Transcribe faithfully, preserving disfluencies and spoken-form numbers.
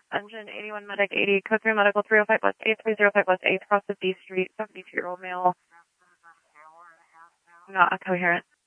Engine eighty-one Medic eighty, code three Medical three oh five West eighth, three oh five West eighth, cross of D Street, seventy-two-year-old male. Not a coherent.